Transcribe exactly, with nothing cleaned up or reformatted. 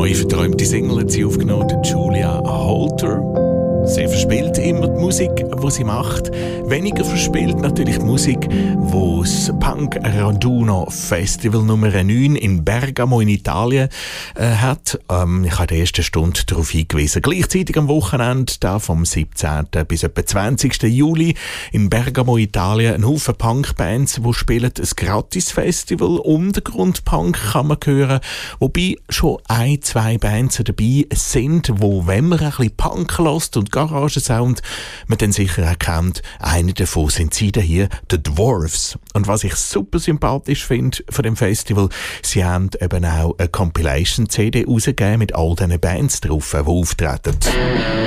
neue verträumte Single hat sie aufgenommen, Julia Holter. Sehr verspielt immer die Musik, die sie macht. Weniger verspielt natürlich die Musik, die das Punk Raduno Festival Nummer neun in Bergamo in Italien äh, hat. Ähm, ich habe in der ersten Stunde darauf hingewiesen. Gleichzeitig am Wochenende, da vom siebzehnten bis etwa zwanzigsten Juli in Bergamo, Italien, ein Haufen Punkbands, die spielen ein Gratis-Festival. Untergrundpunk kann man hören, wobei schon ein, zwei Bands dabei sind, wo, wenn man ein bisschen Punk hört und Garagensound, man dann sicher auch kennt. Einer davon sind sie hier, The Dwarfs. Und was ich super sympathisch finde von dem Festival, sie haben eben auch eine Compilation-C D rausgegeben mit all diesen Bands drauf, die auftreten.